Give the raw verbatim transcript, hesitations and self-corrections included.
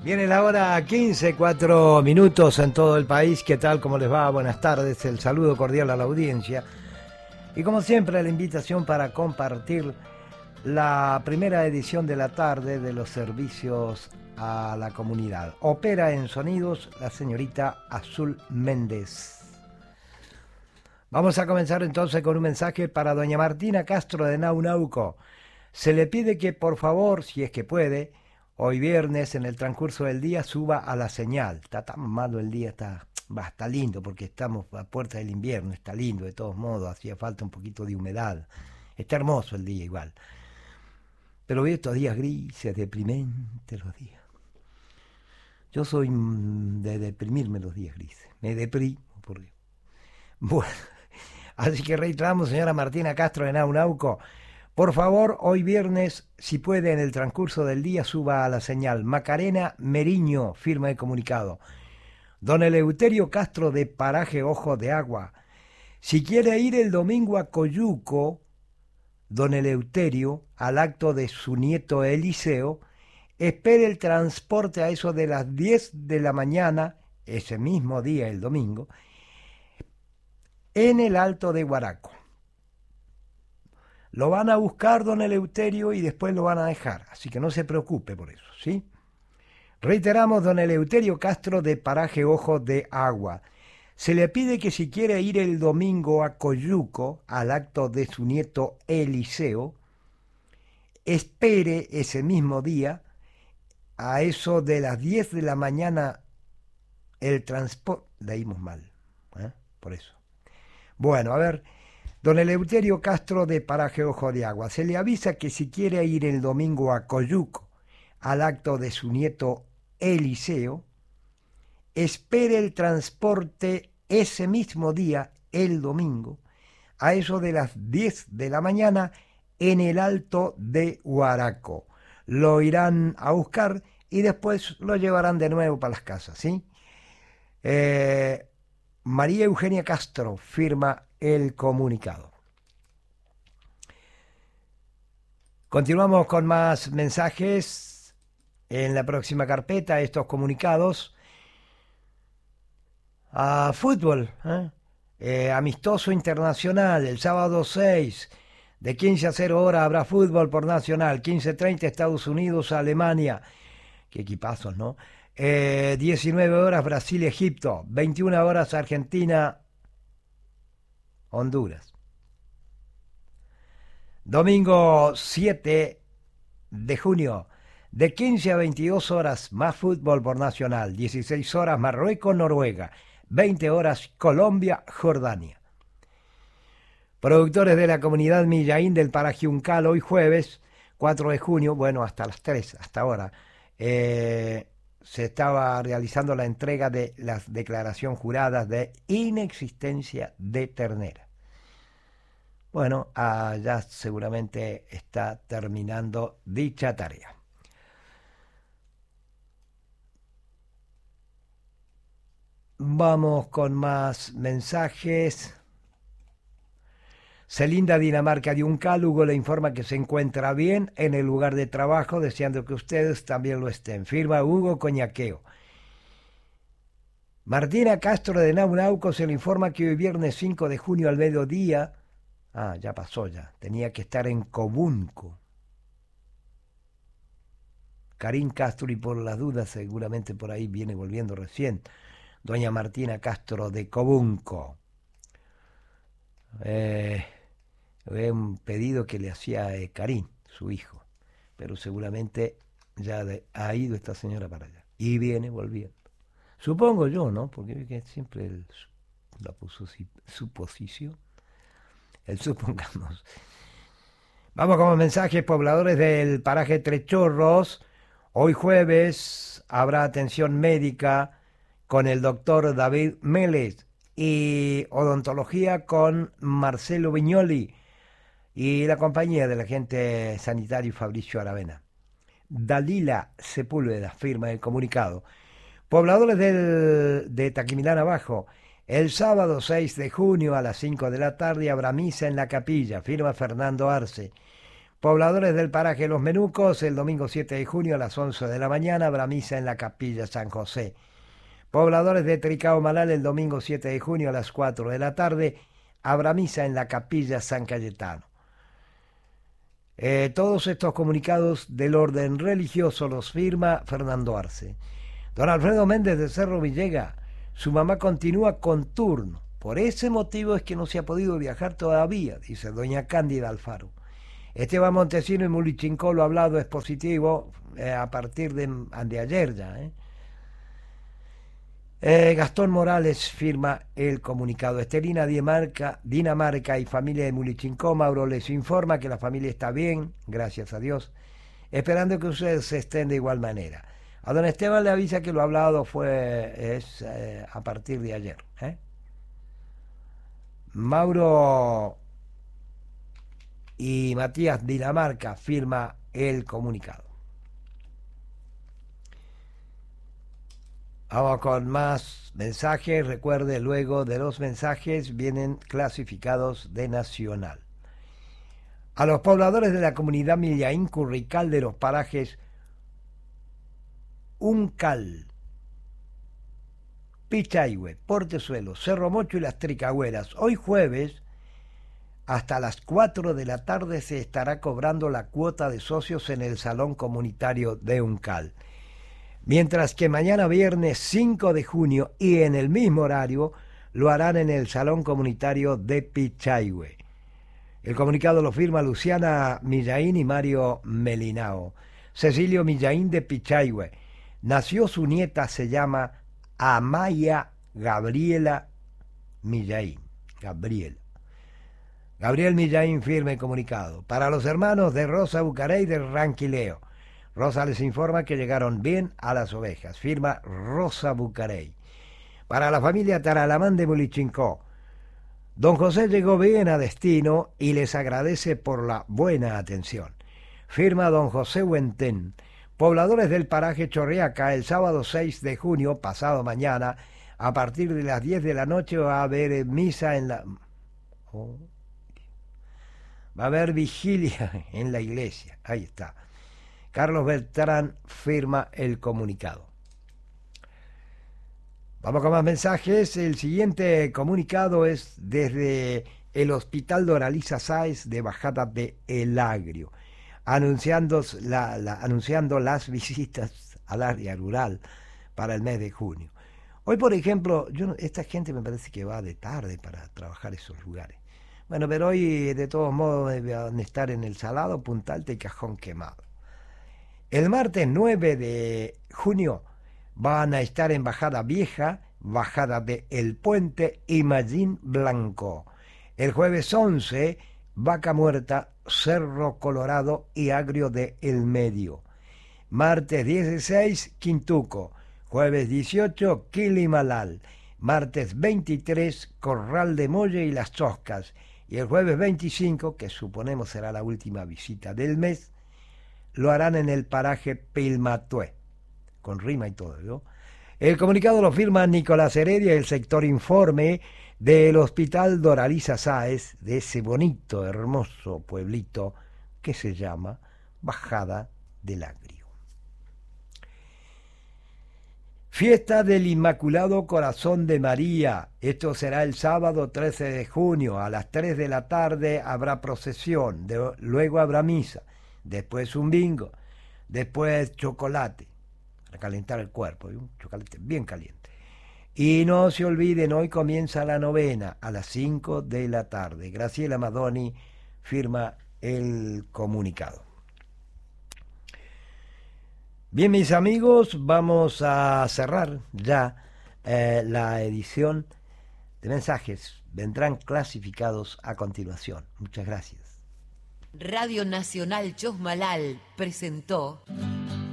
Viene la hora quince, cuatro minutos en todo el país. ¿Qué tal? ¿Cómo les va? Buenas tardes. El saludo cordial a la audiencia. Y como siempre, la invitación para compartir la primera edición de la tarde de los servicios a la comunidad. Opera en sonidos la señorita Azul Méndez. Vamos a comenzar entonces con un mensaje para doña Martina Castro de Naunauco. Se le pide que por favor, si es que puede, hoy viernes, en el transcurso del día, suba a la señal. Está tan malo el día, está, bah, está lindo porque estamos a puerta del invierno, está lindo de todos modos, hacía falta un poquito de humedad. Está hermoso el día igual. Pero veo estos días grises, deprimentes los días. Yo soy de deprimirme los días grises, me deprimo porque... Bueno, así que reiteramos, señora Martina Castro de Naunauco, por favor, hoy viernes, si puede, en el transcurso del día, suba a la señal. Macarena Meriño, firma de comunicado. Don Eleuterio Castro de Paraje Ojo de Agua. Si quiere ir el domingo a Coyuco, don Eleuterio, al acto de su nieto Eliseo, espere el transporte a eso de las diez de la mañana, ese mismo día, el domingo, en el Alto de Huaraco. Lo van a buscar, don Eleuterio, y después lo van a dejar. Así que no se preocupe por eso, ¿sí? Reiteramos, don Eleuterio Castro de Paraje Ojo de Agua. Se le pide que si quiere ir el domingo a Coyuco, al acto de su nieto Eliseo, espere ese mismo día, a eso de las diez de la mañana, el transporte... Leímos mal, ¿eh? Por eso. Bueno, a ver... Don Eleuterio Castro de Paraje Ojo de Agua, se le avisa que si quiere ir el domingo a Coyuco al acto de su nieto Eliseo, espere el transporte ese mismo día, el domingo, a eso de las diez de la mañana en el Alto de Huaraco. Lo irán a buscar y después lo llevarán de nuevo para las casas, ¿sí? Eh, María Eugenia Castro firma el comunicado. Continuamos con más mensajes en la próxima carpeta, estos comunicados. A fútbol, ¿eh? Eh, amistoso internacional, el sábado seis, de quince a cero horas habrá fútbol por Nacional, quince treinta Estados Unidos, Alemania, qué equipazos, ¿no? Eh, diecinueve horas Brasil-Egipto, veintiuna horas Argentina, Honduras. Domingo siete de junio, de quince a veintidós horas, más fútbol por Nacional. dieciséis horas Marruecos, Noruega. veinte horas Colombia, Jordania. Productores de la comunidad Millaín del Paraje Uncal, hoy jueves cuatro de junio, bueno, hasta las tres, hasta ahora, eh, se estaba realizando la entrega de las declaraciones juradas de inexistencia de ternera. Bueno, ah, ya seguramente está terminando dicha tarea. Vamos con más mensajes. Celinda Dinamarca de Uncal, Hugo le informa que se encuentra bien en el lugar de trabajo, deseando que ustedes también lo estén. Firma Hugo Coñaqueo. Martina Castro de Naunauco se le informa que hoy viernes cinco de junio al mediodía, ah, ya pasó ya, tenía que estar en Cobunco. Karin Castro, y por las dudas seguramente por ahí viene volviendo recién, doña Martina Castro de Cobunco. Eh, es un pedido que le hacía eh, Karin, su hijo, pero seguramente ya de, ha ido esta señora para allá y viene volviendo. Supongo yo, ¿no? Porque que siempre el, la puso suposición, el supongamos. Vamos con los mensajes. Pobladores del paraje Tres Chorros, hoy jueves habrá atención médica con el doctor David Meles y odontología con Marcelo Viñoli y la compañía del agente sanitario Fabricio Aravena. Dalila Sepúlveda firma el comunicado. Pobladores del, de Taquimilán Abajo, el sábado seis de junio a las cinco de la tarde habrá misa en la capilla, firma Fernando Arce. Pobladores del paraje Los Menucos, el domingo siete de junio a las once de la mañana, habrá misa en la capilla San José. Pobladores de Tricao Malal, el domingo siete de junio a las cuatro de la tarde, habrá misa en la capilla San Cayetano. Eh, todos estos comunicados del orden religioso los firma Fernando Arce. Don Alfredo Méndez de Cerro Villega, su mamá continúa con turno. Por ese motivo es que no se ha podido viajar todavía, dice doña Cándida Alfaro. Esteban Montesino y Mulichincó, lo hablado es positivo eh, a partir de, de ayer ya. ¿eh? Eh, Gastón Morales firma el comunicado. Estelina Dinamarca, Dinamarca y familia de Mulichincó, Mauro les informa que la familia está bien, gracias a Dios, esperando que ustedes estén de igual manera. A don Esteban le avisa que lo hablado fue es, eh, a partir de ayer. ¿eh? Mauro y Matías Dinamarca firma el comunicado. Vamos con más mensajes. Recuerde, luego de los mensajes vienen clasificados de nacional. A los pobladores de la comunidad Millaín Currical de los parajes Uncal, Pichahue, Portezuelo, Cerro Mocho y Las Tricagüeras, hoy jueves hasta las cuatro de la tarde se estará cobrando la cuota de socios en el Salón Comunitario de Uncal. Mientras que mañana viernes cinco de junio y en el mismo horario lo harán en el Salón Comunitario de Pichahue. El comunicado lo firma Luciana Millaín y Mario Melinao. Cecilio Millaín de Pichahue. Nació su nieta, se llama Amaya Gabriela Millaín. Gabriela. Gabriel Millaín firma el comunicado. Para los hermanos de Rosa Bucarey de Ranquileo. Rosa les informa que llegaron bien a las ovejas. Firma Rosa Bucarey. Para la familia Taralamán de Mulichincó. Don José llegó bien a destino y les agradece por la buena atención. Firma don José Huentén. Pobladores del paraje Chorriaca, el sábado seis de junio, pasado mañana, a partir de las diez de la noche va a haber misa en la... Oh. Va a haber vigilia en la iglesia. Ahí está. Carlos Beltrán firma el comunicado. Vamos con más mensajes. El siguiente comunicado es desde el Hospital Doralisa Sáez de Bajada de El Agrio, anunciando, la, la, anunciando las visitas al área rural para el mes de junio. Hoy, por ejemplo, yo, esta gente me parece que va de tarde para trabajar esos lugares. Bueno, pero hoy de todos modos deben estar en El Salado, Punta Alta y Cajón Quemado. El martes nueve de junio van a estar en Bajada Vieja, Bajada de El Puente y Mallín Blanco. El jueves once, Vaca Muerta, Cerro Colorado y Agrio de El Medio. Martes dieciséis, Quintuco. Jueves dieciocho, Quilimalal. Martes veintitrés, Corral de Molle y Las Choscas. Y el jueves veinticinco, que suponemos será la última visita del mes, lo harán en el paraje Pilmatué, con rima y todo, ¿no? El comunicado lo firma Nicolás Heredia, el sector informe del Hospital Doralisa Sáez, de ese bonito, hermoso pueblito que se llama Bajada del Agrio. Fiesta del Inmaculado Corazón de María. Esto será el sábado trece de junio. A las tres de la tarde habrá procesión, de, luego habrá misa, después un bingo, después chocolate, para calentar el cuerpo, un chocolate bien caliente. Y no se olviden, hoy comienza la novena a las cinco de la tarde. Graciela Madoni firma el comunicado. Bien, mis amigos, vamos a cerrar ya eh, la edición de mensajes. Vendrán clasificados a continuación. Muchas gracias. Radio Nacional Chosmalal presentó